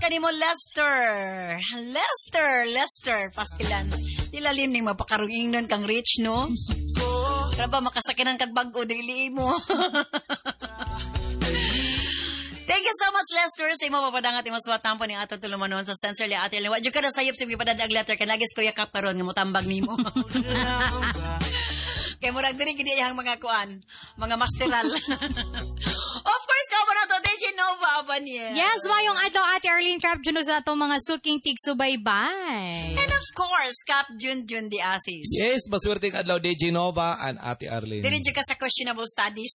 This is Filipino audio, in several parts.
kanimo Lester. Lester. Paskilan. Ilalim ning mapakarunging nun kang rich, no? Para ba makasakinan kag bag-o dili mo. Thank you so much, Lester. Sa imo papadangat imo suwat tampo ning aton tulumanon sa Sensorly Atil. Wa jud ka na sayop sa papadag letter kay nagis ko yakap karon nga motambag nimo. Kay murag diri gid iyang mga kuan, mga masteral. Of course, ka na to DJ Nova Abaniel. Yes, mayong adlaw Ate Arlene Cap Juno sa atong mga suking tigsubaybay. And of course, Cap Jun di Asis. Yes, maswerteng adlaw DJ Nova and Ate Arlene. Diri jud ka sa questionable studies.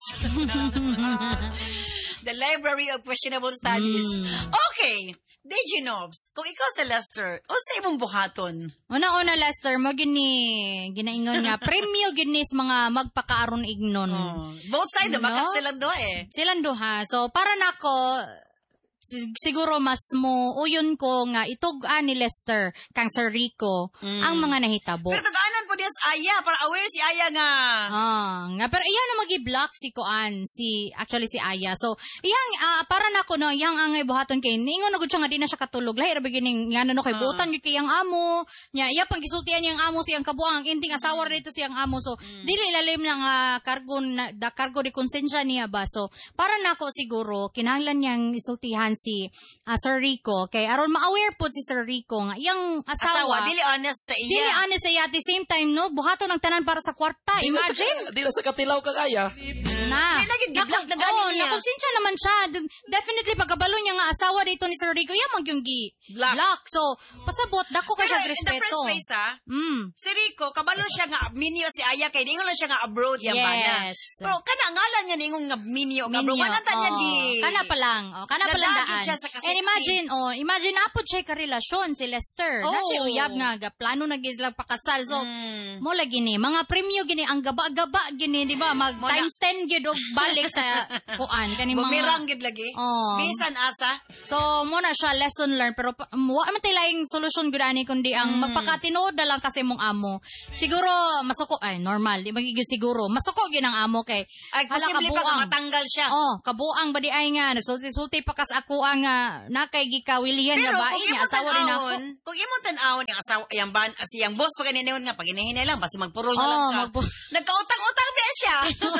The Library of Questionable Studies. Okay, DJ Nobs, kung ikaw sa Lester, o sa imong buhaton? Una-una, Lester, mo ginaingon nga, premyo ginis mga magpakaaron ignon. Both sides, no? Silang doha eh. Silang doha. So, para nako, siguro mas mo uyon ko nga itug-an ni Lester kang Sir Rico ang mga nahitabo. Pero tag-anan po diya sa Aya para aware si Aya nga. Nga pero iya na magi-block si Kuan si Aya. So iyang para nako no iyang angay buhaton kay ningon nagud siya nga di na siya katulog. Lahi ra beginning ngano no kay butan gyud kay iyang amo. Nya iya pang gisultian niyang amo siyang kabuang ang ending asawa dito siyang amo. So dili lalim lang cargo de konsensya niya ba. So para nako siguro kinahanglan niyang isultihan si Sir Rico kay aron ma-aware po si Sir Rico nga iyang asawa dili honest sa iya. Dili honest sa iya at the same time no buhaton ang tanan para sa kwarta. Imagine di na sa katilaw kag Aya. Na giblock na gani niya. Nakonsensya naman siya. Definitely pagkabalo niya nga asawa dito ni Sir Rico iya magyung block. So pasabot dako ka siya respeto. In the first place si Rico kabalo siya nga minyo si Aya kay ningon siya nga abroad yang bana. Pero kana ngalan niya ningon nga minyo abroad mananta niya di. Kana pa lang daan. And imagine apod siya ka-relasyon si Lester. Nasi uyab nga, plano na gislang pakasal. So, mo lagi ni, mga premyo gini, ang gaba-gaba gini, di ba? Mag times 10 gid og balik sa kuan. Bumirang gid lagi. Bisan asa. So, mo na siya lesson learned. Pero, wa man tayong solusyon gud ani kundi ang magpakatinood na lang kasi mong amo. Siguro, masuko, normal, di magiging siguro. Masuko gid ang amo kay, ay, posible pa nga matanggal siya. Kabuang ba di ay nga, nasulti-sulti pa kas ako ang nakay gikawilihan nga bae niya asawa rin ako. Kung imong tan-awon yung asawa yang siyang boss pag ganingon nga pag hinahinay lang basta magpurol na lang ka. Nagkautang-utang ba siya?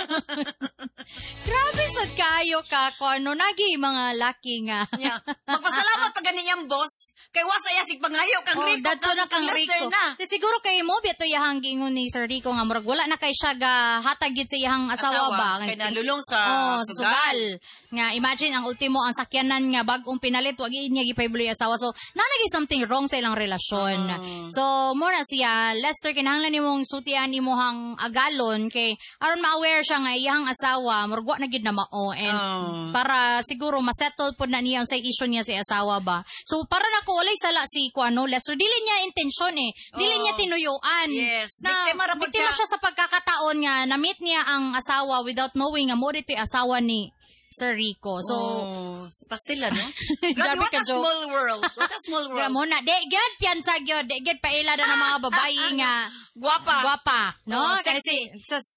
Grabe sad kayo ka ano nagi mga laki nga. Magpasalamat pag ganiyang boss kay wa saya sig pangayo kang Rico kang Rico na. Siguro kay mo bito yahang gingon ni Sir Rico nga murag wala na kay siya ga hatag gid sa iyang asawa ba kay nalulong sa sugal. Nga imagine ang ultimo ang sakyanan nga bag-ong pinalit wag niya gipaybuloy asawa. So nanagi something wrong sa ilang relasyon. So mo na siya Lester kinahanglan nimong sutian imong agalon kay aron ma-aware siya nga iyang asawa murag wa na gid na mao and para siguro ma-settle pod na niya sa issue niya sa asawa ba. So para nako walay sala si kuano Lester dili niya intensyon dili niya tinuyuan. Yes. Na biktima siya sa pagkakataon nga na-meet niya ang asawa without knowing nga mo dito asawa ni Sir Rico. So, pastila, no? What a small world. What a small world. Gramo na. De-gad, piyansa gyud. De-gad, paila na ng mga babae nga. Guwapa. No? Sexy.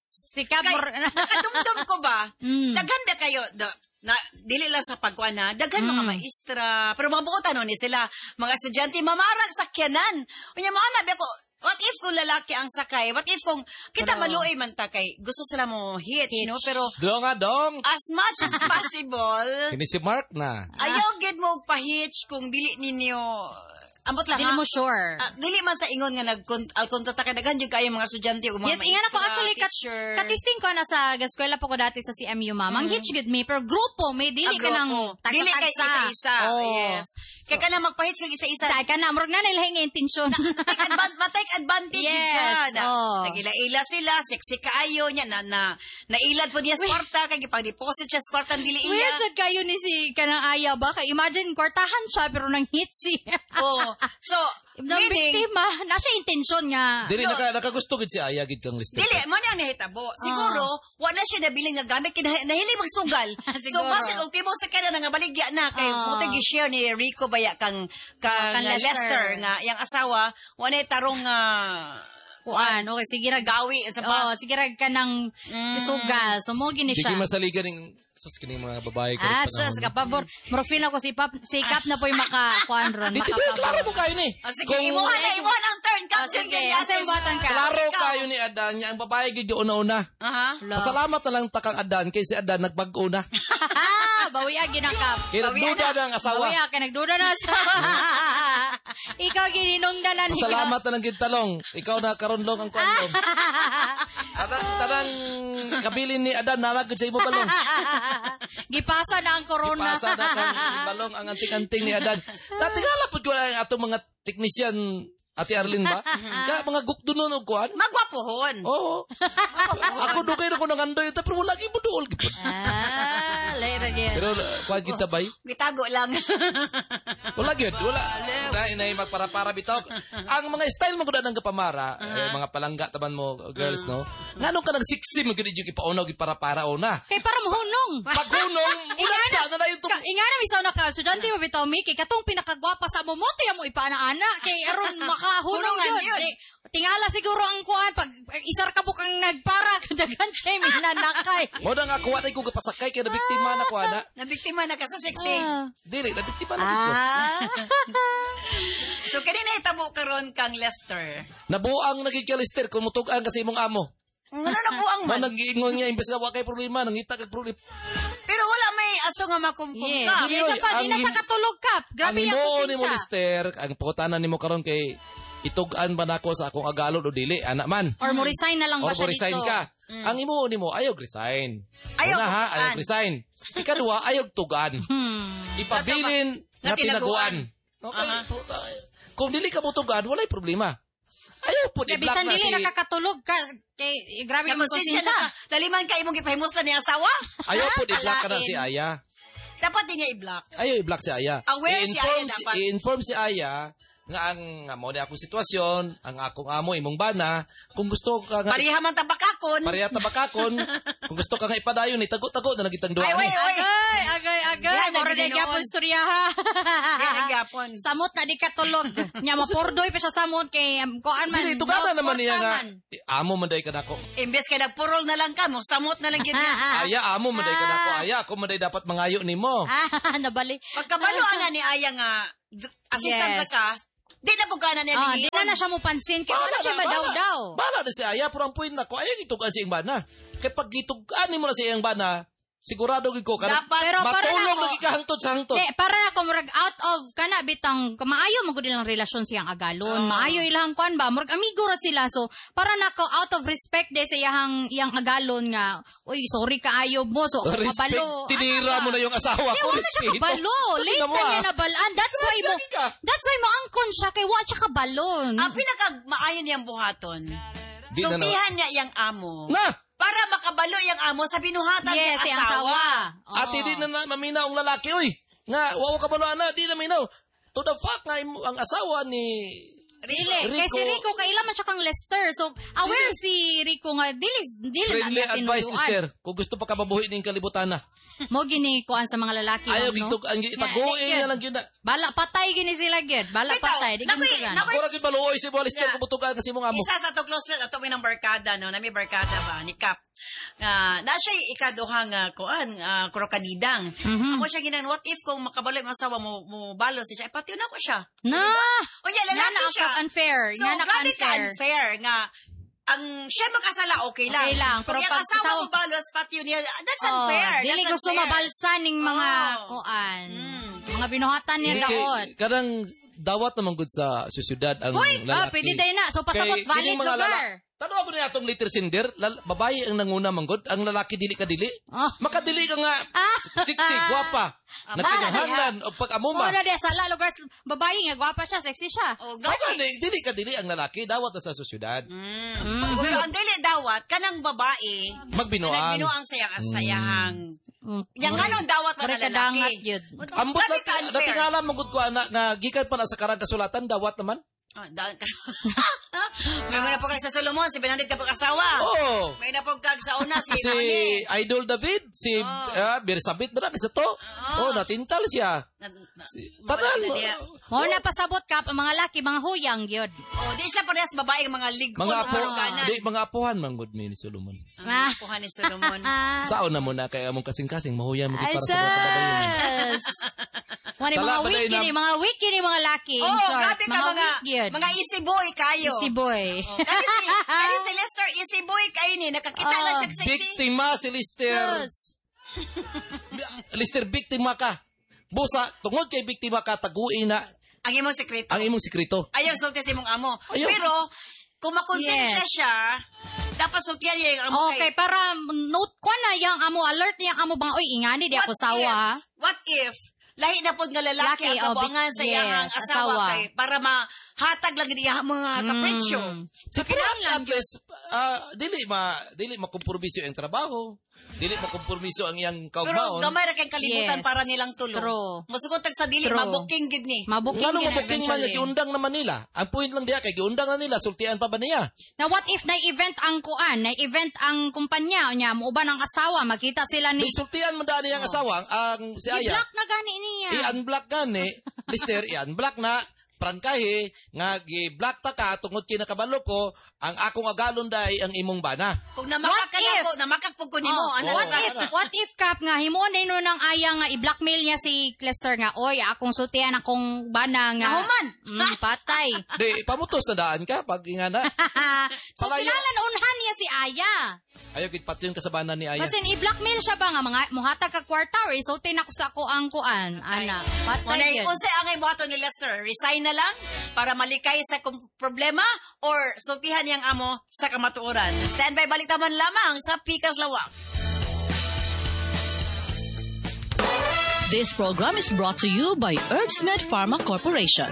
Nakadumdum ko ba? Naganda kayo. Dili lang sa pagkuan na. Daghan mga maestra. Pero mabuotan ni sila. Mga estudyante, mamarag sakyanan. Unya, maalabi ako, what if kung lalaki ang sakay? What if kung kita maluoy man ta kay gusto sila mo hitch, no? Pero dong. As much as possible. Kini si Mark na. Ayaw gid mo pa-hitch kung dili ninyo ambot lang dili mo sure. Dili man sa ingon nga nag-kontrata ka daghan jud kayo mga estudyante o mga yes, ingan ako actually katisting ko na sa eskwela po ko dati sa CMU ma'am. Ang hitch gud me pero grupo may dili ka nang tagsa-tagsa. Isa. Yes. Kaya ka na magpahitch kag isa-isa. Sa ka na murag na nila nga intensyon. Matake advantage yes. Nagila-ila sila, sexy kaayo nya na nailad po niya sa kwarta kay gipang-deposit siya sa kwarta dili iya. Weird sad kayo ni si kanang aya ba kay imagine kwartahan siya pero nang hitch siya. So, biktima, nasa intensyon nga. Dili nakagusto gid si Aya gid kang Lester. Dili mo na nahitabo. Siguro wa na siya nabili nga gamit nahili magsugal. So basit ultimo sa kana nga baligya na kay mote gi-share ni Rico baya kang Lester nga yang asawa wa na tarong kuan. Okay, sige ra gawi sa pa. sige ra ka ng isugal. So mo gini Sige siya. masaligan ng sus kining mga babae ka. Asas ka pabor. Morfina ko sikap na po'y maka kuan ron. Dito ba klaro mo kayo ni? Sige, imuha ang turn. Caption sige, dyan. asa yung batan ka? Klaro kayo ni Adan niya ang babae gid una-una. Aha. Pasalamat na lang takang Adan kay si Adan nagbag-o na. Bawi ginakap. Kaya nagduda na ang asawa. Bawi kay nagduda na asawa. Ikaw gininungdanan. Pasalamat na lang gid talong. Ikaw na karon long ang kwandong. Tanang kabilin ni Adan nalagod sa imo balong. Gipasa na ang corona. Ipasa na kang balong ang anting-anting ni Adan. Tatingala po ko ang atong mga technician Ate Arlene ba? Ka mga gukdo nun og kuan? Magwapohon. Oo. Ako dugay na ko nang andoy pero wala gyud buduol gyud. Later again. Pero kuan kita bay? Gitago lang. Wala gyud, wala. Na inay magpara-para bitaw. Ang mga style mo gud nang gapamara, mga palangga taban mo girls no. Nganong ka nag-sexy mo gid yung ipaunaw gid para-para ona. Kay para mohunong. Paghunong, unsa na dayon tong Ingana mi sa una ka, estudyante mo bitaw mi kay katong pinakagwapa sa mo moto mo ipaana-ana kay aron makahunong yun. Tingala siguro ang kuan pag isar ka bukang nagpara kadagan kay minanakay. mo na nga kuha na ko gapasakay kay na biktima na kuha na. Nabiktima na ka sa sexy. Dili, na biktima na ko. So, kanina itabo karon kang Lester. Nabuang nagikalister kung mutug-an kasi imong amo. Ano na po ang man? Nag-iingon niya imbes na wa kay problema, nangita kag problema. Pero wala may aso nga makumkum Yeah, ka. di na pa di na siya katulog kap. Grabe Ang yung imo ni mo siya. lister, ang pangutanan nimo karon kay itugan ba nako sa akong agalod o dili ana man. Or mo resign na lang ba Or siya resign dito? ka. Ang imo nimo ayog resign. Ayaw Una ha, tugan. ayog resign. Ikaduha ayog tugan. Ipabilin Na na tinaguan. tinaguan. Okay. Kung dili ka mutugan, walay problema. Ayaw po Kaya i-block bisan na dili si nakakatulog ka kay grabe yung Konsensya konsensya. na ka. Daliman ka imong gipahimos na ni asawa. ayaw po i-block ka na Kalain. si Aya. Dapat din niya i-block. Ayaw i-block si Aya. Aware si Aya dapat. I-inform si Aya nga ang amo ni akong sitwasyon, ang akong amo imong bana, kung gusto ka nga Pareha man tabakakon. pareha tabakakon, kung gusto ka nga ipadayon ni tago-tago na nagitang duha Ay, ni. oy. Agay. Yan, Moro na nagiginoon. gyapon istorya ha. Yan ang yapon. Samot na di katulog. Nya mapurdoy pa sa samot kay kuan man. Dili tugana naman niya nga portaman. amo man day ka nako. Imbes kay nagpurol na lang ka mo, samot na lang yun niya. Aya amo man day ka nako. Aya ako man day dapat mangayo nimo. Nabali. Pagkabalo na ni Aya nga, assistant Yes. ka, di na bugana niya Di na siya mo pansin kay wala siya madaw-daw. Bala na si Aya pero ang point nako ayaw gitugan si iyang bana. Kay pag gitugan nimo na si iyang bana, sigurado gid ko kana Dapat- Pero para matulog nako- lagi ka hangtod sa hangtod. Para na ko murag out of kana bitang maayo mo gud ilang relasyon siyang agalon. Maayo ilang kuan ba murag amigo ra sila. So para nako out of respect de sa iyang agalon nga uy sorry kaayo mo so ako Respect, kabalo. tinira mo na yung asawa ko. Wala siya respeto. kabalo. Sabi Late na mo, na niya ah. nabalaan. That's why mo angkon siya kay wa siya kabalon. Ang pinaka-maayo niyang buhaton, Di na na- sultihan niya iyang amo. Na! Para makabalo iyang amo sa binuhatan Yes, niya yung asawa. Oo. Ate, di na maminaw ang lalaki, uy. Nga, wawa ka ba na, di na minaw. To the fact nga, ang asawa ni Dili, kay si Rico kailan man siya kang Lester. So aware si Rico nga dili friendly na advice, tinuyuan. Lister. Kung gusto pa kababuhi ng kalibutan na. Mo gini kuan sa mga lalaki Ayaw, no? gitog, ang itaguin na lang yun na. Bala patay gini sila gid. Bala Bitaw, patay. Di nakoy- gini nakoy- Ako rin baluoy si mo, Lister, Yeah. kung butugan kasi mong amo. Isa sa to close friend, ato ng barkada, no? Nami barkada ba? Ni Cap. Na siya ikaduha nga kuan, krokanidang. Amo siya ginan, what if kung makabalo yung asawa mo balo siya, patiw na ko siya. Na. O yan, lalaki Nga na siya. unfair. So, Nga na grabe ka unfair. unfair nga ang siya makasala, okay lang. Okay lang, pero Kung yung pag asawa asawa- mo balos, patiw niya, that's Oh, unfair. dili That's gusto unfair. mabalsan ning mga Oh. kuan. Mga binuhatan niya daot. Kadang dawat naman good sa syudad ang lalaki. Pwede day na. So pasabot Kay valid kining mga lugar. Tanong ako niya atong liter cinder, babae ang nanguna manggod, ang lalaki dili ka dili. Oh. Makadili ka nga, sexy, gwapa, nagkinahanglan, o Mo pag-amuma. na di sala lugar babae nga gwapa siya, sexy siya. Oh, Baka gani. dili ka dili ang lalaki, dawat na sa sosyudad. Pero ang dili dawat, kanang babae, Magbinuang. nagbinuang sayang Yang anong dawat man Pare na kadangat lalaki. yun. Ambot Grabe lang, ka unfair. natingala manggod ko anak, nga gikan pa na sa karang kasulatan, dawat naman. May na po kag sa Solomon, si Benedict ka pag-asawa. Oh. May na po kag sa una, si Si Manny. Idol David, si Bersabit ba na sa to? Oh, natintal siya. Tanan. Mo na pasabot ka mga laki, mga huyang gyud. Oh, di sila parehas babae mga ligpon. Mga apuhan man gud ni Solomon. Apuhan ni Solomon. Saon na mo na kay among kasing-kasing mahuyan mo para sa mga kababayan. Wala mga wiki ni mga laki. Oh, grabe ka mga easy boy kayo. Easy boy. Kaya si Lester easy boy kayo ni nakakita lang siya sexy. Biktima si Lester. Lester biktima ka. Busa tungod kay biktima ka taguin na ang imong sekreto. Ang imong sekreto. Ayaw sulti sa imong amo. Ayaw. Pero kung makonsensya siya, dapat sultihan niya yung amo. Okay, para note ko na yung amo, alert niya ang amo bang, oy, ingani di ako sawa. What if lahi na po nga lalaki ang kabuangan sa iyang asawa kay para mahatag lang niya mga kapritsyo. So kinahanglan at least dili makompromiso ang trabaho. Dili makompromiso ang iyang kaugmaon. Pero gamay ra kay kalibutan para nilang tulong. Musukot tag sa dili mabuking gid ni. Ngano mabuking man giundang naman nila. Ang point lang diha kay giundang na nila sultian pa ba niya? Now what if na event ang kuan, na event ang kumpanya nya, muuban ang asawa, makita sila ni sultian man dani ang asawa ang si Aya. I-block na gani niya. I-unblock gani. Lister, i-unblock na. Prangkahi nga gi-block ta ka tungod kinakabalo ko ang akong agalon day ang imong bana. Kung namakakpug ko nimo, what if kap nga himuon nino nang Aya nga i-blackmail niya si Lester nga oy akong sultian akong bana nga human. Patay. Di pamutos na daan ka pag ingana. So kinalan unhan niya si Aya. Ayaw gid patyon ka sa bana ni Aya. Basin i-blackmail siya ba nga mga muhatag ka kwarta or isulti na ko sa ako ang kuan. Ana, patay. Unsa angay buhaton ni Lester? Resign na lang para malikay sa problema or sultihan niyang amo sa kamatuoran. Stand by, balik naman lamang sa Pikas Lawak. This program is brought to you by Herbsmed Pharma Corporation.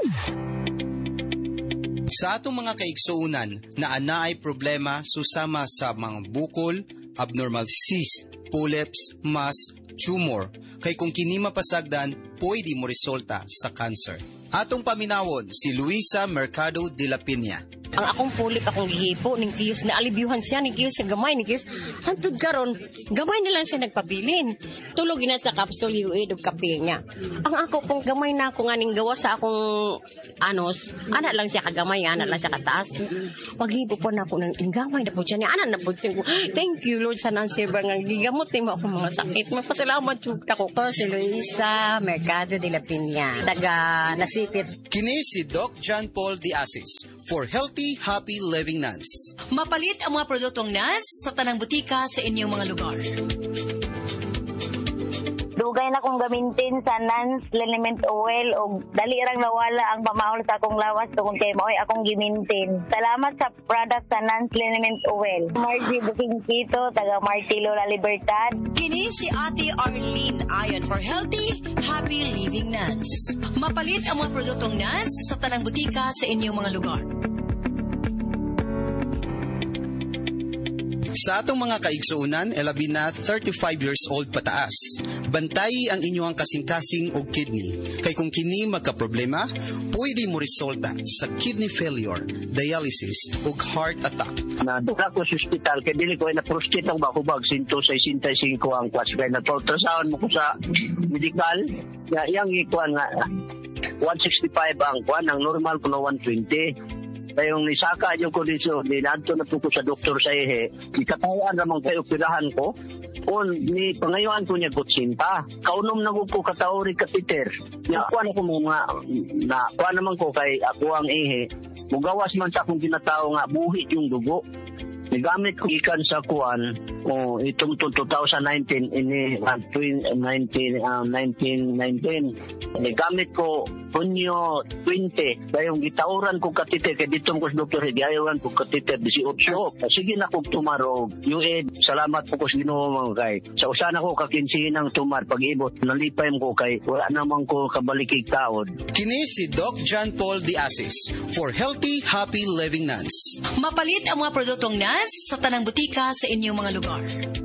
Sa atong mga kaigsuunan na anaay problema susama sa mga bukol, abnormal cyst, polyps, mass, tumor, kay kung kini mapasagdan, pwede mo resulta sa cancer. Atong paminawon si Luisa Mercado de la Piña. Ang akong pulip akong gihipo ning kiyos na alibyuhan siya ning kiyos sa gamay ning kiyos. Hantud karon, gamay na lang siya nagpabilin. Tulog ginas na capsule UAID ug kape niya. Ang ako pong gamay na ako nga ning gawa sa akong anos, ana lang siya kagamay, ana lang siya kataas. Paghipo po na ako ng gamay na po siya ni ana na po siya. Thank you Lord sa Nancy nga gigamot ni mo ako mga sakit. Magpasalamat jud ako. Ako si Luisa Mercado de la Piña, taga Nasipit. Kini si Doc John Paul de Asis for Healthy Happy Living Nuns. Mapalit ang mga produktong nuns sa tanang butika sa inyong mga lugar. Dugay na kong gamintin sa Nuns Liniment Oil o dali rang nawala ang pamahol sa akong lawas tungkol kay maoy akong gimintin. Salamat sa product sa Nuns Liniment Oil. Margie Booking Kito, taga Martilo La Libertad. Kini si Ate Arlene Ayon for Healthy Happy Living Nuns. Mapalit ang mga produktong nuns sa tanang butika sa inyong mga lugar. Sa atong mga kaigsuunan, elabi na 35 years old pataas. Bantayi ang inyong kasing-kasing o kidney. Kay kung kini magka-problema, pwede mo resulta sa kidney failure, dialysis o heart attack. Nadula ko sa hospital, kaya dili ko na prostate ang bakubag, 165 ang kwas. Kaya na-ultrasound mo ko sa medical, yang ikuan nga 165 ang kwan, ang normal ko na 120. Kayong nisaka yung kondisyon, dinadto na po ko sa doktor sa ihe, ikatawaan naman kayo operahan ko, ni pangayuan ko niya gutsinta. Kaunom na ko kataori katiter. Kuha na ko mga, kuha naman ko kay ako ang ihe, mugawas man sa akong ginatao nga, buhit yung dugo. Nagamit ko ikan sa kuan, itong 2019, ini 1919. Nagamit ko Hunyo 20, kayong gitauran ko katiter, kaya dito ko sa doktor, ayawan ko katiter 18. Sige na kong tumaro, UAID, salamat po ko sa Ginoo mga kay. Sa usan ako kakinsihin ng tumar, pag-ibot, nalipay mo ko kay, wala naman ko kabalikig taod. Kini si Doc John Paul de Asis for Healthy Happy Living Nuns. Mapalit ang mga produktong nuns sa tanang butika sa inyong mga lugar.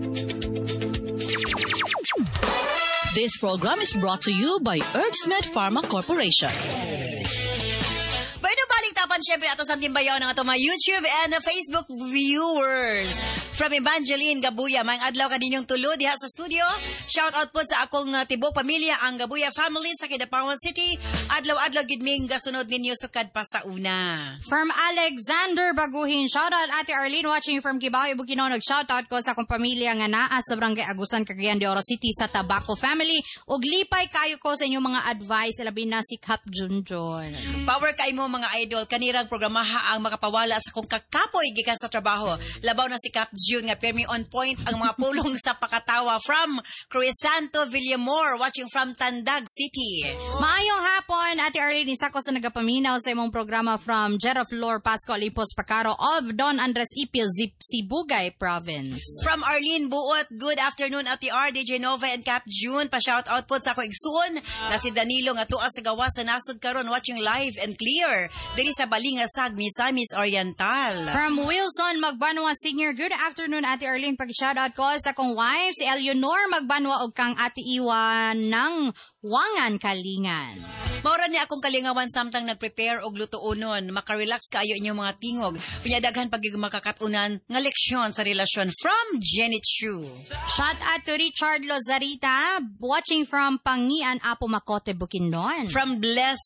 This program is brought to you by Herbsmed Pharma Corporation. Pwede balik apan syempre ato sa timbayaw ng ato mga YouTube and Facebook viewers. From Evangeline Gabuya, may adlaw kaninyong tulo diha sa studio. Shout out po sa akong tibok pamilya, ang Gabuya family sa Kidapawan City. Adlaw-adlaw gid ming gasunod ninyo sukad pa sa una. From Alexander Baguhin, shout out Ate Arlene watching from Kibawe, Bukidnon. Shout out ko sa akong pamilya nga naa sa Barangay Agusan, Cagayan de Oro City sa Tabaco family. Ug lipay kayo ko sa inyong mga advice, labi na si Kap Junjun. Power kay mo mga idol, kanirang programaha ang makapawala sa kung kakapoy gikan sa trabaho. Labaw na si Kap Jun nga permi on point ang mga pulong sa pakatawa from Crisanto Villamor watching from Tandag City. Maayong hapon, Ate Arlene, isa ko sa nagapaminaw sa imong programa from Jera Flor Pasco Alipos Pacaro of Don Andres Ipil, Sibugay Province. From Arlene Buot, good afternoon Ate R, DJ Nova and Cap June. Pa-shout out po sa ako igsuon na si Danilo nga tuwa sa gawa sa nasod karon watching live and clear diri sa Balingasag, Misamis Oriental. From Wilson Magbanwa Senior, good afternoon Ate Arlene. Pag-shout out ko sa akong wife, si Eleanor Magbanwa og kang Ate Iwan ng Wangan Kalingan. Maura ni akong kalingawan samtang nag-prepare og lutuonon, makarelax kaayo inyong mga tingog. Pinyadaghan pag makakatunan nga leksyon sa relasyon from Jenny Chu. Shout out to Richard Lozarita watching from Pangian, Apo Macote, Bukidnon. From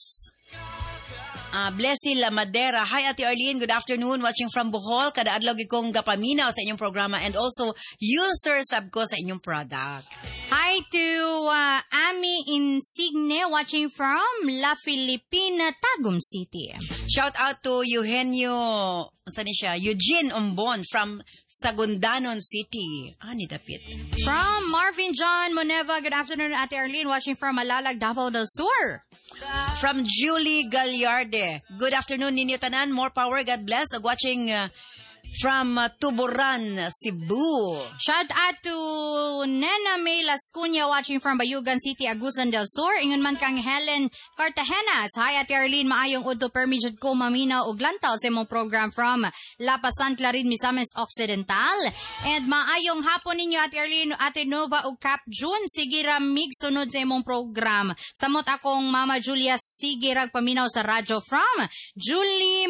Blessy La Madera. Hi Ate Arlene, good afternoon. Watching from Bohol, kada adlaw kong gapaminaw sa inyong programa and also user sub ko sa inyong product. Hi to Ami Insigne watching from La Filipina, Tagum City. Shout out to Eugenio, Eugene Umbon from Sagundanon City. Ni dapit. From Marvin John Moneva, good afternoon Ate Arlene, watching from Malalag, Davao del Sur. From Julie Gallarde, good afternoon ninyo tanan, more power, God bless. Watching from Tuburan, Cebu. Shout out to Nena May Lascuña watching from Bayugan City, Agusan del Sur. Ingon man kang Helen Cartagenas. Hi Ate Arlene, maayong udto permijud ko mamina og lantaw sa imong program from La Pasan, Clarin, Misamis Occidental. And maayong hapon ninyo Ate Arlene, Ate Nova ug Cap June. Sige ra mig sunod sa imong program. Samot akong Mama Julia sige ra paminaw sa radyo from Julie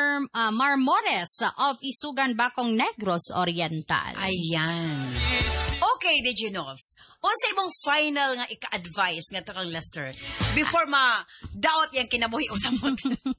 Marmores of Isugan, Bacong, Negros Oriental. Ayan. Okay, DJ Novs. O sa imong final nga ika-advise nga to kang Lester before ma-doubt yung kinabuhi usamot.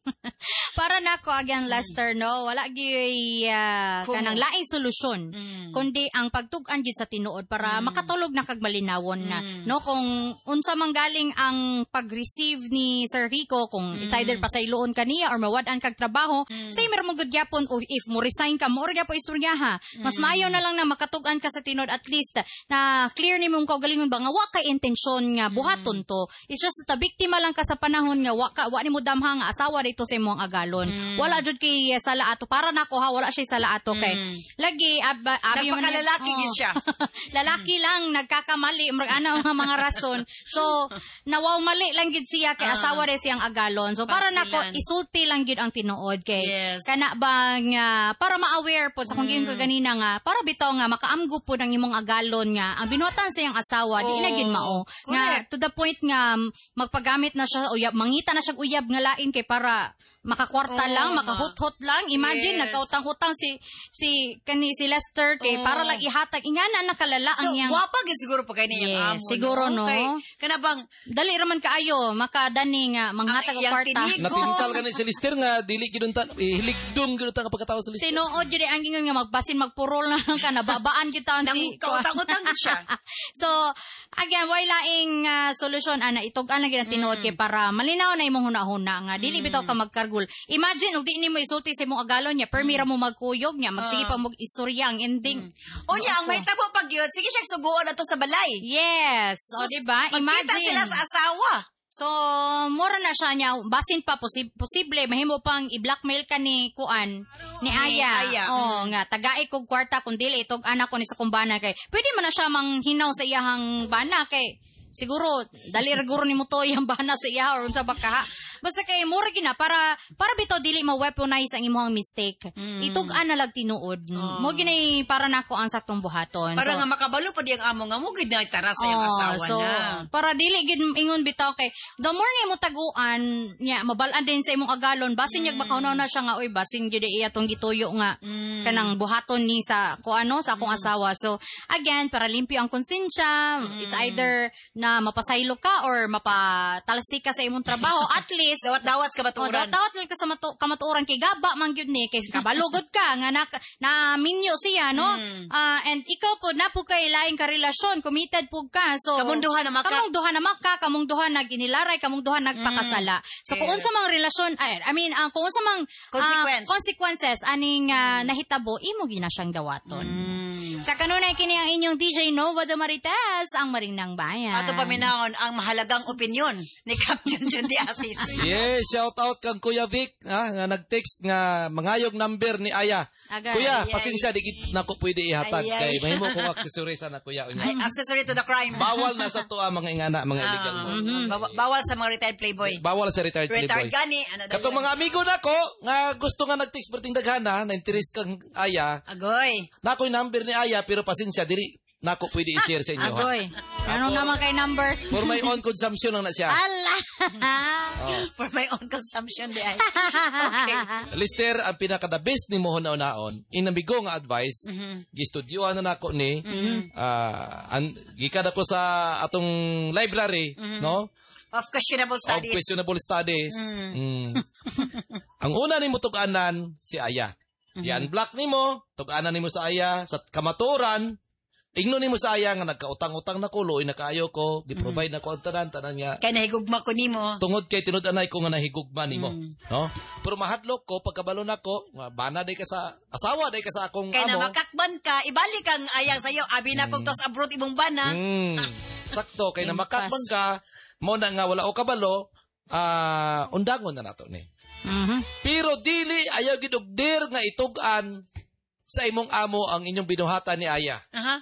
Para nako again Lester, no, wala gyud kanang laing solusyon kundi ang pagtug-an gyud sa tinuod para makatulog na kag malinawon na, no, kung unsa man galing ang pag-receive ni Sir Rico, kung it's either pasayloon kaniya or mawad-an kag trabaho, say meron mo gud gyapon o if mo resign ka mo or gyapon istorya ha. Mas maayo na lang na makatug-an ka sa tinuod, at least na clear nimo kaugalingon ba nga wa kay intensyon nga buhaton to. It's just ta biktima lang ka sa panahon nga wa nimo damha nga asawa dito sa imong agalon. Wala jud kay sala ato para nako ha, wala siya sala ato kay lagi abi man lalaki gid siya. Lalaki lang nagkakamali ana nga mga rason. So nawaw mali lang gid siya kay asawa re siyang agalon. So para nako isulti lang gid ang tinuod kay kana bang para ma-aware po sa kung giyon ko ganina nga para bitaw nga makaamgo po ng imong agalon nga ang binuhatan sa iyang asawa di na gid mao nga to the point nga magpagamit na siya uyab, mangita na siya uyab nga lain kay para makakwarta lang, makahut-hut lang. Imagine nagkautang-utang si Lester kay para lang ihatag ingana nakalala ang yang. So gwapa gid siguro pa kay niyang amo. Siguro no. Kana bang dali ra man kaayo makadani nga manghatag og kwarta. Natintal ka ni si Lester nga dili gid unta hiligdom gid unta kapag katawo sa Lester. Tinuod jud ang gingon nga magbasin magpurol na lang ka nababaan kita si kautang-utang siya. So again, why laing solusyon ana itog-an lang gid ang tinuod kay para malinaw na imong hunahuna nga dili bitaw ka magkargul. Imagine og di nimo isulti sa imong agalon niya, permira mo magkuyog niya, magsige pa mo istorya ang ending. Unya ang may tabo pag yun, sige siya suguon ato sa balay. Yes. O diba? Imagine sila sa asawa. So, mura na siya niya, basin pa, posible, mahimo pang i-blackmail ka ni Kuan, ni Aya. Nga, tagay kog kwarta, kung dili, itog anak ko ni sa kumbana kay, pwede man na siya manghinaw sa iyahang bana kay, siguro dali ra guro nimo to yang bana sa iya or unsa baka. Basta kay mura gina para bitaw dili ma-weaponize ang imong mistake. Itug-an na lang tinuod. Mo ginay para nako ang saktong buhaton. Para nga makabalo pa diyang amo nga mo gid na tara sa iyang asawa so, na. Para dili gid ingon bitaw kay the more nga mo taguan nya mabalaan din sa imong agalon basin yag makaunaw na siya nga oy basin gyud iya tong gituyo nga kanang buhaton ni sa kuano sa akong asawa. So again para limpyo ang konsensya, it's either na mapasaylo ka or mapatalsik ka sa imong trabaho at least dawat-dawat ka maturan. Dawat lang ka sa kamatuoran kay gaba man gyud ni kay kabalugod ka nga na minyo siya no. And ikaw po na po kay laing ka relasyon, committed po ka. So kamong duha na maka, kamong duha naginilaray, kamong duha nagpakasala. So kung unsa mang relasyon kung unsa mang consequences aning nahitabo imo gina siyang dawaton. Sa kanunay kini ang inyong DJ Nova de Marites, ang Marinang Bayan. Ato paminahon ang mahalagang opinyon ni Captain John D. Asis. Yes, shout out kang Kuya Vic nga nag-text nga mangayog number ni Aya. Kuya, pasensya di nako pwede ihatag kay mahimo kong accessory sana kuya. Accessory to the crime. Bawal na sa tuwa mga ingana, mga illegal mo. Bawal sa mga retired playboy. Bawal sa retired playboy. Retired gani. Katong mga amigo nako nga gusto nga nag-text perting daghana na interest kang Aya. Agoy. Nako yung number ni Aya pero pasensya dili nako pwede i-share sa inyo. Agoy. Anong naman kay number? For my own consumption lang na siya. Allah. For my own consumption di ay. Okay. Lister, ang pinaka-the best ni mo naon inamigo nga advice, gistudyoan na nako ni, gikan ako sa atong library, no? Of questionable studies. Of questionable studies. Ang una ni mo tug-anan, si Aya. I-unblock ni mo, tug-anan ni mo sa Aya, sa kamaturan, ingno ni mo sa Aya nga nagkautang-utang na ko, luoy na kaayo ko, gi-provide na ko ang tanan niya. Kaya nahigugma ko nimo. Tungod kay tinud-anay ko nga nahigugma nimo, no? Pero mahadlok ko pagkabalo nako, bana day ka sa asawa, day ka sa akong kaya amo. Kaya na makakban ka, ibalik ang ayang sayo, abi na kong tos abroad imong bana. Sakto, kay na makakban ka, mo na nga wala o kabalo, undangon na nato ni. Pero dili ayaw gidugdir nga itug-an sa imong amo ang inyong binuhatan ni Aya.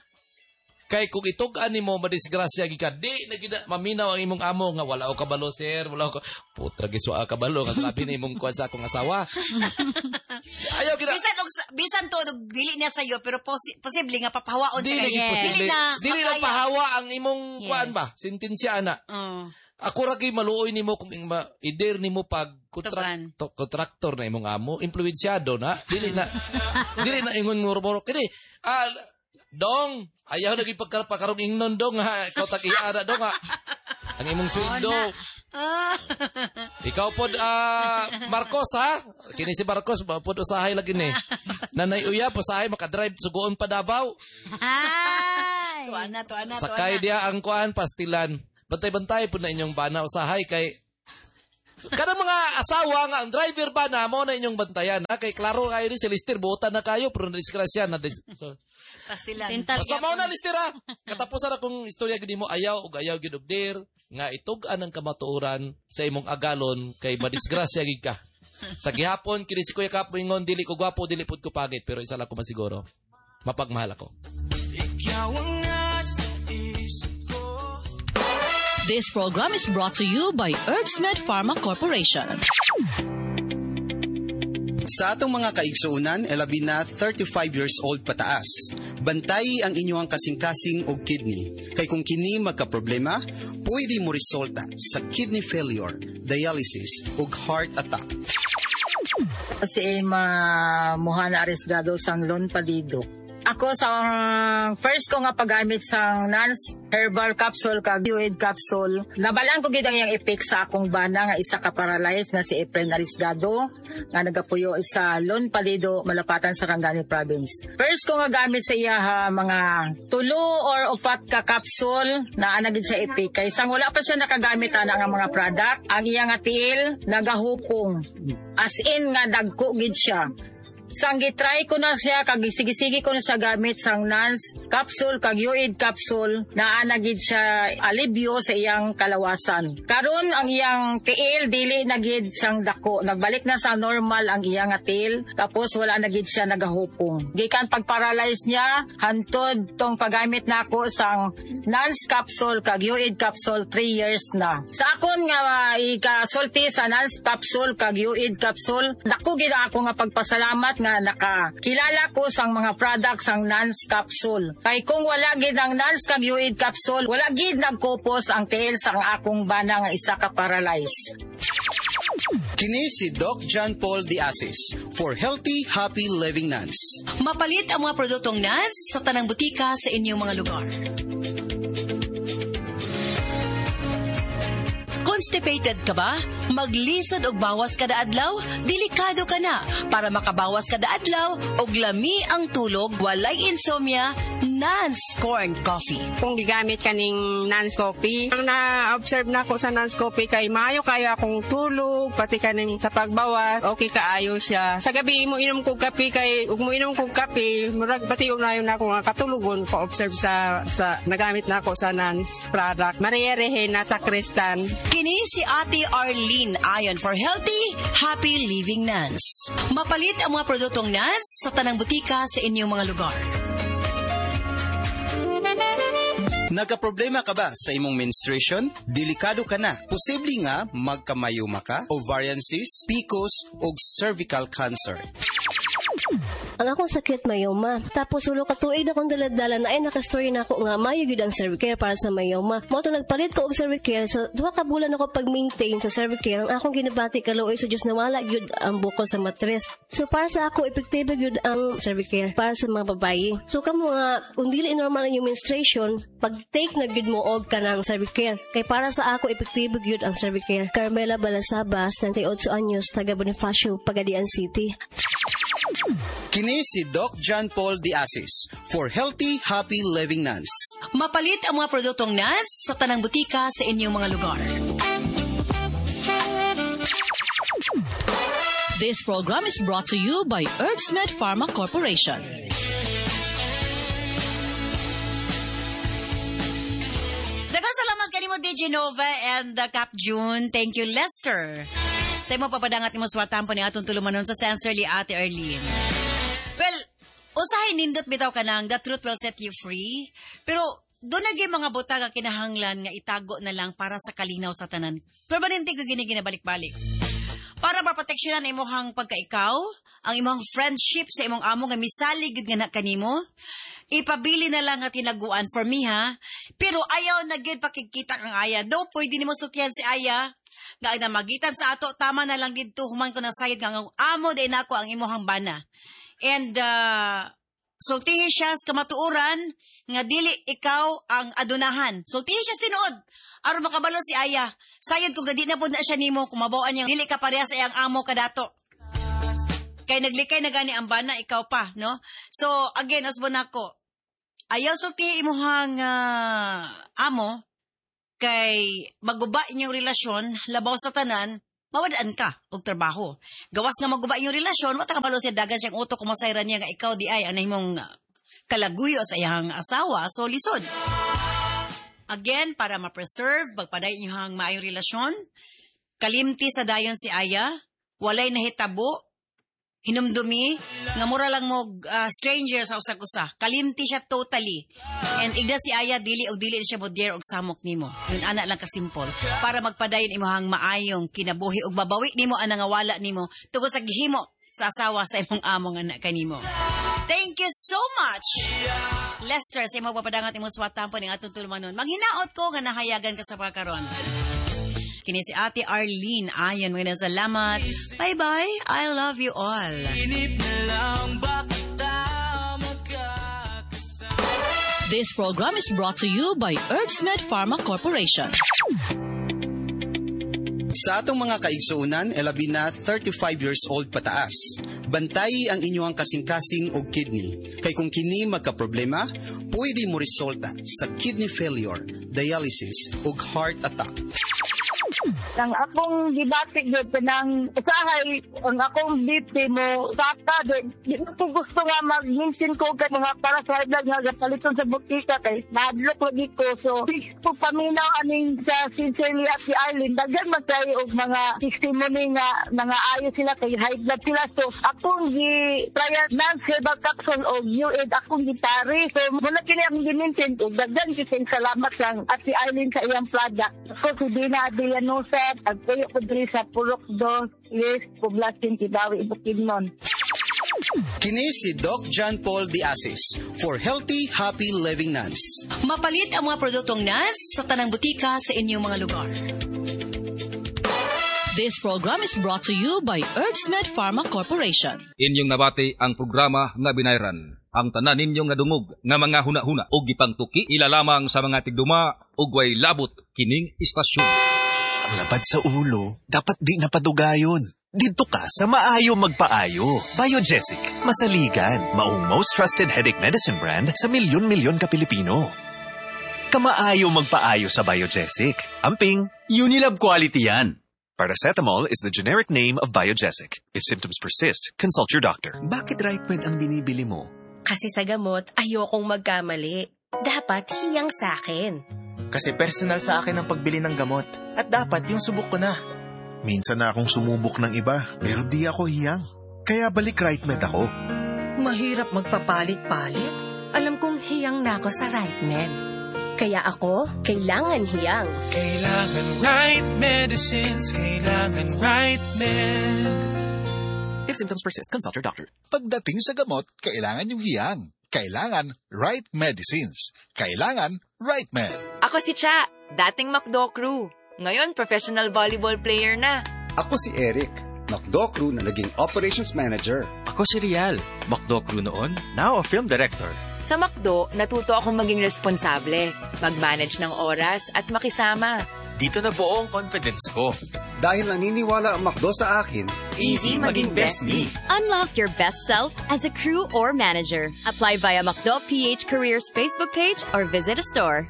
Kay kung itug-an nimo madisgrasya gika, di na maminaw ang imong amo nga wala o kabalo sir, wala o putra giswa kabalo nga labi na imong kuan sa akong asawa. Ayaw gina. Bisan to dili niya sayo pero posible nga papahawaon siya kay. Dili lang pahawa ang imong kuan ba? Sentensya ana. Ako ra kay maluoy nimo kung ider nimo pag kontraktor na imong amo, influensyado na. Dili na ingon murmuro kini. Dong, ayaw naging pagkarong ingnon dong ha. Ikaw tag-iara dong ha. Ang imong sweldo. Ikaw pod Marcos ha. Kini si Marcos pod usahay lagi ni. Nanay uya usahay makadrive sugoon pa Davao. Tuana. Sakay dia ang kuan pastilan. Bantay-bantay po na inyong bana usahay kay kada mga asawa nga ang driver ba na mo na inyong bantayan ha? Kay klaro kayo ni si Lister buotan na kayo pero nadisgrasya na so, pastilan. Basta mo na Lister ha. Katapusan akong istorya gini mo ayaw gidugdir nga itug-an ang kamatuoran sa imong agalon kay madisgrasya gid ka. Sa gihapon kini si Kuya Kap ingon dili ko gwapo dili pud ko pagit pero isa lang ko masiguro mapagmahal ako. Ikaw ang This program is brought to you by Herbsmed Pharma Corporation. Sa atong mga kaigsuunan, labi na 35 years old pataas. Bantayi ang inyong kasing-kasing og kidney. Kay kung kini magka-problema, pwede mo resulta sa kidney failure, dialysis ug heart attack. Si Emma Mohana Arriesgado sang Lon Palido. Ako sa first ko nga paggamit sa Nance Herbal Capsule kag Fluid Capsule. Nabalaan ko gid ang iyang effect sa akong bana nga isa ka paralyzed na si Efren Arriesgado nga nagapuyo sa Lon Palido, Malapatan sa Cangani Province. First ko nga gamit sa iya mga 2 or 4 ka capsule na ana gid sa effect kay sang wala pa siya nakagamit ana nga mga product. Ang iya nga tiil nagahukong as in nga dagko gid siya. Sang gitry ko na siya, kag sige ko na siya gamit sang NANS capsule, kag UID capsule, na anagid siya alibyo sa iyang kalawasan. Karon ang iyang tiil, dili nagid sang dako. Nagbalik na sa normal ang iyang tiil, tapos wala nagid siya nagahupong. Gikan pag-paralyze niya, hantod tong paggamit nako sang NANS capsule, kag UID capsule, 3 years na. Sa akon nga ikasulti sa NANS capsule, kag UID capsule, dako gid ako nga pagpasalamat nga nakakilala ko sang mga products sang NANS capsule. Kay kung wala gid ang NANS kag UID capsule, wala gid nagkupos ang tiil sang akong bana nga isa ka paralyze. Kini si Doc John Paul Diasis for Healthy, Happy Living NANS. Mapalit ang mga produktong NANS sa tanang butika sa inyong mga lugar. Constipated ka ba? Maglisod og bawas kada adlaw? Delikado ka na. Para makabawas kada adlaw og lami ang tulog, walay insomnia, NANS Corn Coffee. Kung gigamit kaning NANS Coffee, ang na-observe na ko sa NANS Coffee kay maayo kayo akong tulog, pati kaning sa pagbawas, okay kaayo siya. Sa gabi mo inom kog kape kay ug mo inom kog kape, murag pati unayon na ako nga katulugon ko observe sa nagamit na ako sa NANS product. Maria Rehena sa Kristan. Kini si Ate Arlene ayon for Healthy, Happy Living NANS. Mapalit ang mga produktong NANS sa tanang butika sa inyong mga lugar. Nagka-problema ka ba sa imong menstruation? Delikado ka na. Posible nga magkamayuma ka, ovarian cyst, PCOS o cervical cancer. Ang akong sakit mayoma. Tapos ulo ka tuig na kong daladala na ay nakastory na ako nga mayo gyud ang Cervicare para sa mayoma. Mo to nagpalit ko og Cervicare sa 2 ka bulan ako pag-maintain sa Cervicare. Ang akong ginabati kaluoy sa Dios na wala gyud ang bukol sa matres. So para sa ako epektibo gyud ang Cervicare para sa mga babayi. So kamo nga kung dili normal ang iyong menstruation, pag-take na gyud mo og kanang Cervicare. Kay para sa ako epektibo gyud ang Cervicare. Carmela Balasabas, 98 anyos, taga Bonifacio, Pagadian City. Kini si Doc John Paul Diasis for Healthy, Happy Living NANS. Mapalit ang mga produktong NANS sa tanang butika sa inyong mga lugar. This program is brought to you by Herbsmed Pharma Corporation. Daghang salamat kanimo DJ Nova and Cap June. Thank you Lester. Sa imo papadangat nimo suwatampo ni atong tulumanon sa Sensorly Ate Arlene. Well, usahay nindot bitaw ka nang the truth will set you free. Pero doon na mga butang ang kinahanglan nga itago na lang para sa kalinaw sa tanan. Permanente ko ginabalik-balik. Para maproteksyonan ang imong pagkaikaw, ang imong friendship sa imong amo nga misalig gud nga kanimo, ipabili na lang nga tinaguan for me ha. Pero ayaw na gyud pakikita kang Aya. Daw pwede nimo sukyan si Aya. Nga na magitan sa ato, tama na lang dito, human ko ng sayad nga amo din ako ang imuhang bana. And, sultihi siya sa kamatuuran, nga dili ikaw ang adunahan. Sultihi siya tinuod. Aron makabalo si Aya. Sayad kung gadi na po na siya nimo, kumabawaan niya, dili ka pareha sa iyang amo kadato. Kay naglikay na gani ang bana, ikaw pa, no? So, again, asbon ako, ayaw sultihi imuhang amo, kay maguba inyong relasyon, labaw sa tanan, mawadaan ka og trabaho. Gawas nga maguba inyong relasyon, wata ka balo siya dagan siyang utok kung masayran niya nga ikaw di ay anay mong kalaguyo sa iyang asawa, so lisod. Again, para ma-preserve, magpaday inyong maayong relasyon, kalimti sa dayon si Aya, walay nahitabo, hinumdumi, nga mura lang mo stranger sa usa-usa. Kalimti siya totally. And igda si Aya, dili siya modyer og samok nimo. Yun ana lang kasimple. Para magpadayon imuhang maayong kinabuhi og babawi nimo ang nangawala nimo tungod sa gihimo sa asawa sa imong among anak kanimo. Thank you so much, Lester, sa imong papadangat imong suwatampo ning atong tulumanon. Manghinaot ko nga nahayagan ka sa pagkaron. Kini si Ate Arlene. Ayan, mga salamat. Bye-bye. I love you all. This program is brought to you by Herbsmed Pharma Corporation. Sa atong mga kaigsuunan, labi na 35 years old pataas. Bantayi ang inyong kasing-kasing o kidney. Kay kung kini magka-problema, pwede mo resulta sa kidney failure, dialysis o heart attack. Ang akong gibati gyud kanang usahay ang akong BP mo saka di ko gusto nga mag-minsin ko kay mga para sa vlog nga paliton sa butika kay madlok lagi ko. So po paminaw aning sa sincerely at si Arlene daghan magkay og mga testimony nga ayo sila kay high blood sila. So akong gi-trial non-herbal capsule og UAID akong gitari. So muna kini ang gimintin og daghan kising salamat lang at si Arlene sa iyang product. So si Dina Adrianosa agpuyo ko diri sa Purok 2 East Poblacion Kibawi Bukidnon. Kini si Doc John Paul Diasis for Healthy, Happy Living Nuns. Mapalit ang mga produktong NANS sa tanang butika sa inyong mga lugar. This program is brought to you by Herbsmed Pharma Corporation. Inyong nabati ang programa nga binayran. Ang tanan ninyong nadungog nga mga huna-huna o gipangtuki ilalamang sa mga tigduma ug way labot kining istasyon. Ang labad sa ulo, dapat di napadugayon. Dito ka sa Maayo Magpaayo. Biogesic, masaligan, maong most trusted headache medicine brand sa milyon-milyon ka Pilipino. Kamaayo Magpaayo sa Biogesic. Amping, Unilab quality yan. Paracetamol is the generic name of Biogesic. If symptoms persist, consult your doctor. Bakit RightMed ang binibili mo? Kasi sa gamot, ayokong magkamali. Dapat hiyang sa akin. Kasi personal sa akin ang pagbili ng gamot. At dapat yung subok ko na. Minsan na akong sumubok ng iba, pero di ako hiyang. Kaya balik RightMed ako. Mahirap magpapalit-palit. Alam kong hiyang na ako sa RightMed. Kaya ako, kailangan hiyang. Kailangan right medicines, kailangan RightMed. If symptoms persist, consult your doctor. Pagdating sa gamot, kailangan yung hiyang. Kailangan right medicines. Kailangan RightMed. Ako si Cha, dating McDo crew. Ngayon, professional volleyball player na. Ako si Eric, McDo crew na naging operations manager. Ako si Rial, McDo crew noon, now a film director. Sa McDo, natuto akong maging responsable, mag-manage ng oras at makisama. Dito na buo ang confidence ko. Dahil naniniwala ang McDo sa akin, easy maging best me. Unlock your best self as a crew or manager. Apply via McDo PH Careers Facebook page or visit a store.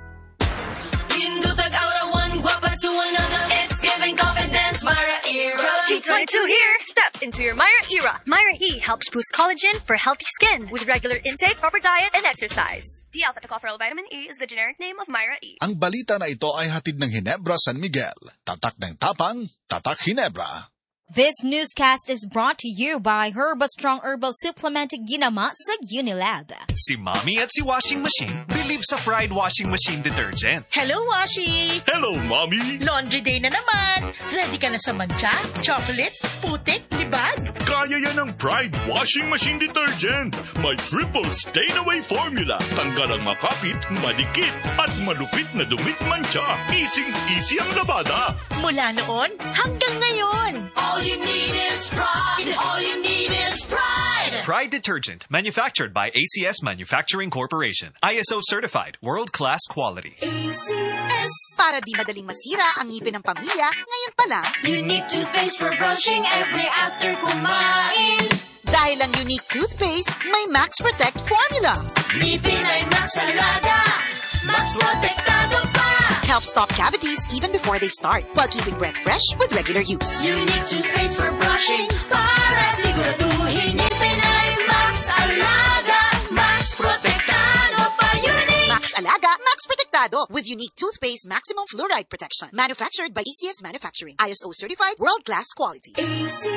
To another, it's giving confidence, Myra Era. G22 here. Step into your Myra Era. Myra E helps boost collagen for healthy skin with regular intake, proper diet, and exercise. D-alpha-tocopherol vitamin E is the generic name of Myra E. Ang balita na ito ay hatid ng Ginebra San Miguel. Tatak ng tapang, tatak Ginebra. This newscast is brought to you by Herbastrong Herbal Supplement Ginama sa Unilab. Si Mommy at si Washing Machine believe sa Pride Washing Machine Detergent. Hello, Washi! Hello, Mommy! Laundry day na naman! Ready ka na sa mancha, chocolate, putik, libag? Kaya yan ng Pride Washing Machine Detergent. May triple stain-away formula. Tanggal ang makapit, madikit, at malupit na dumit mancha. Easy ang labada. Mula noon hanggang ngayon. All you need is pride. All you need is pride. Pride Detergent, manufactured by ACS Manufacturing Corporation. ISO certified, world-class quality. ACS. Para di madaling masira ang ngipin ng pamilya, ngayon pa lang. Unique toothpaste for brushing every after kumain. Dahil ang unique toothpaste, may Max Protect formula. Ngipin ay Max Alaga. Max Protectado pa. Helps stop cavities even before they start, while keeping breath fresh with regular use. Unique toothpaste for brushing para siguraduhin ngipin ay Max Alaga. Max Protectado pa. Unique. Max Alaga, Max Protectado with unique toothpaste maximum fluoride protection. Manufactured by ACS Manufacturing. ISO certified, world-class quality.